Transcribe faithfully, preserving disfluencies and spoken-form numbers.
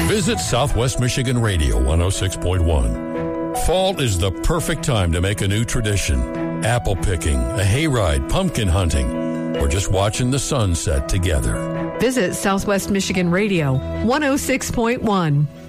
Visit Southwest Michigan Radio one oh six point one. Fall is the perfect time to make a new tradition. Apple picking, a hayride, pumpkin hunting, or just watching the sunset together. Visit Southwest Michigan Radio one oh six point one.